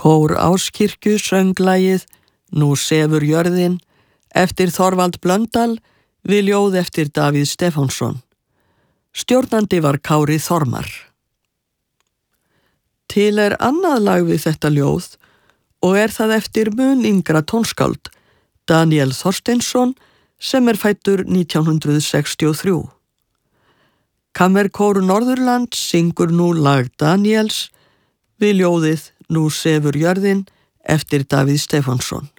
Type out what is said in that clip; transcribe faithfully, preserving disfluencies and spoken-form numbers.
Kór Áskirkju söng lagið Nú sefur jörðin eftir Þorvald Blöndal við ljóð eftir Davíð Stefánsson. Stjórnandi var Kári Þormar. Til er annað lag við þetta ljóð og er það eftir mun yngra tónskáld, Daníel Þorsteinsson, sem er fæddur nítján hundrað sextíu og þrjú. Kammerkór Norðurlands syngur nú lag Daníels við ljóðið Nú sefur jörðin eftir Davíð Stefánsson.